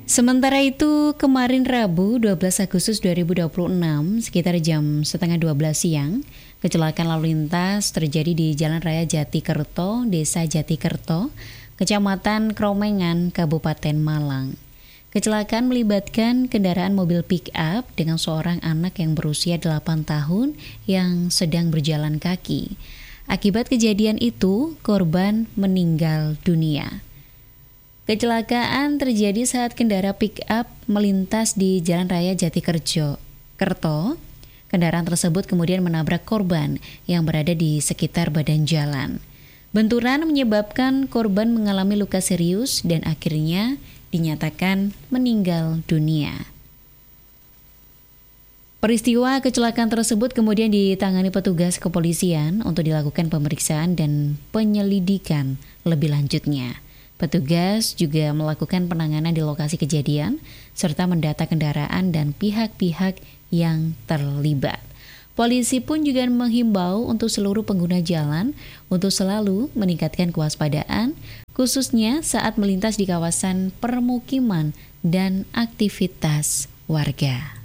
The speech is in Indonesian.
Sementara itu, kemarin Rabu 12 Agustus 2026, sekitar jam setengah 12 siang, kecelakaan lalu lintas terjadi di Jalan Raya Jatikerto, Desa Jatikerto, Kecamatan Kromengan, Kabupaten Malang. Kecelakaan melibatkan kendaraan mobil pick-up dengan seorang anak yang berusia 8 tahun yang sedang berjalan kaki. Akibat kejadian itu, korban meninggal dunia. Kecelakaan terjadi saat kendaraan pick-up melintas di Jalan Raya Jatikerto. Kendaraan tersebut kemudian menabrak korban yang berada di sekitar badan jalan. Benturan menyebabkan korban mengalami luka serius dan akhirnya dinyatakan meninggal dunia. Peristiwa kecelakaan tersebut kemudian ditangani petugas kepolisian untuk dilakukan pemeriksaan dan penyelidikan lebih lanjutnya. Petugas juga melakukan penanganan di lokasi kejadian serta mendata kendaraan dan pihak-pihak yang terlibat. Polisi pun juga menghimbau untuk seluruh pengguna jalan untuk selalu meningkatkan kewaspadaan, khususnya saat melintas di kawasan permukiman dan aktivitas warga.